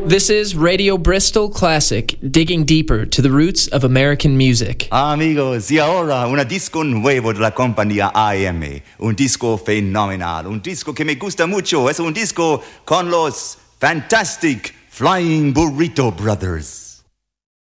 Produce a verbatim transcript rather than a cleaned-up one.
This is Radio Bristol Classic, digging deeper to the roots of American music. Amigos, y ahora una disco nuevo de la compañía A M, un disco fenomenal, un disco que me gusta mucho, es un disco con los Fantastic Flying Burrito Brothers.